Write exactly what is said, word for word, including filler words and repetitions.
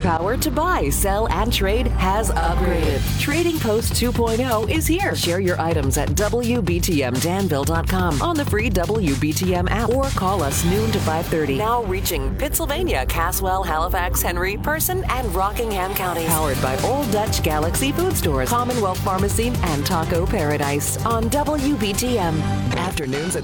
power to buy, sell, and trade has upgraded. Trading Post two point oh is here. Share your items at W B T M Danville dot com on the free W B T M app or call us noon to five thirty. Now reaching Pittsylvania, Caswell, Halifax, Henry, Person, and Rockingham counties. Powered by Old Dutch Galaxy Food Stores, Commonwealth Pharmacy, and Taco Paradise on W B T M. Afternoons at